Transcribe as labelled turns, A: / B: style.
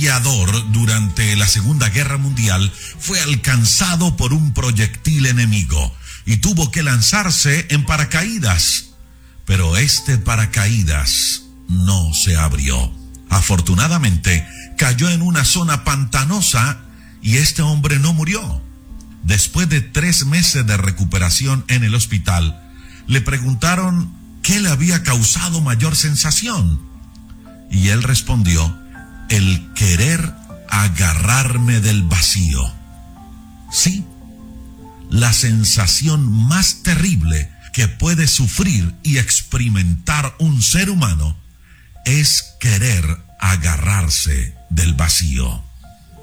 A: aviador durante la Segunda Guerra Mundial fue alcanzado por un proyectil enemigo y tuvo que lanzarse en paracaídas. Pero este paracaídas no se abrió. Afortunadamente, cayó en una zona pantanosa y este hombre no murió. Después de 3 meses de recuperación en el hospital, le preguntaron qué le había causado mayor sensación. Y él respondió: el querer agarrarme del vacío. Sí, la sensación más terrible que puede sufrir y experimentar un ser humano es querer agarrarse del vacío.